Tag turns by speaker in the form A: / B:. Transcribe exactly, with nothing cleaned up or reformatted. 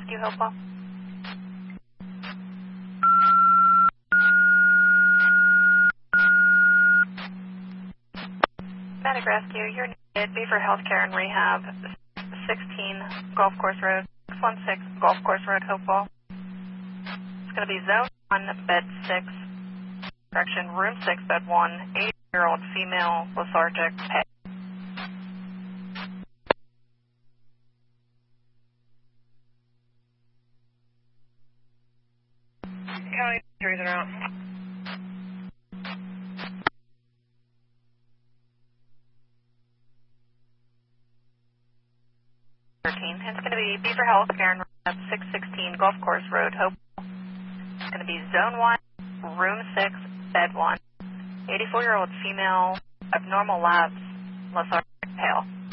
A: You Hopewell. Medic Rescue, you're needed. Beaver Healthcare and Rehab, sixteen Golf Course Road, six one six Golf Course Road, Hopewell. It's going to be Zone one, Bed six, correction, Room six, Bed one, eighty-year-old female, lethargic, pay.
B: County injuries are out.
A: thirteen. It's going to be Beaver Healthcare and Rehab, six sixteen Golf Course Road, Hopewell. It's going to be Zone one, Room six, Bed one, eighty-four-year-old female, abnormal labs, lethargic, pale.